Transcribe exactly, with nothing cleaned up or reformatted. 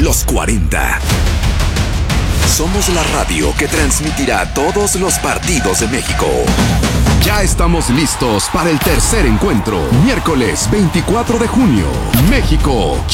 Los cuarenta. Somos la radio que transmitirá todos los partidos de México. Ya estamos listos para el tercer encuentro. Miércoles veinticuatro de junio. México,